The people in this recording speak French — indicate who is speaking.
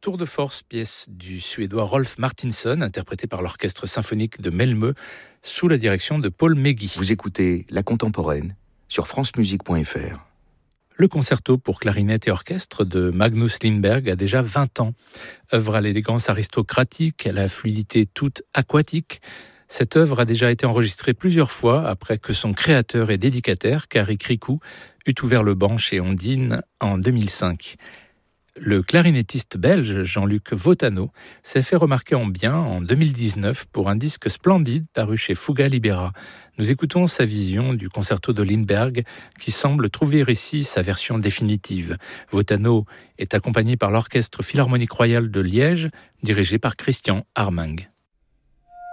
Speaker 1: Tour de force, pièce du Suédois Rolf Martinsson, interprétée par l'Orchestre symphonique de Malmö, sous la direction de Paul Meggy.
Speaker 2: Vous écoutez La Contemporaine sur francemusique.fr.
Speaker 1: Le concerto pour clarinette et orchestre de Magnus Lindberg a déjà 20 ans. Œuvre à l'élégance aristocratique, à la fluidité toute aquatique, cette œuvre a déjà été enregistrée plusieurs fois après que son créateur et dédicataire, Kari Krikou, eut ouvert le banc chez Ondine en 2005. Le clarinettiste belge Jean-Luc Vautano s'est fait remarquer en bien en 2019 pour un disque splendide paru chez Fuga Libera. Nous écoutons sa vision du concerto de Lindberg qui semble trouver ici sa version définitive. Vautano est accompagné par l'Orchestre Philharmonique Royal de Liège, dirigé par Christian Armang.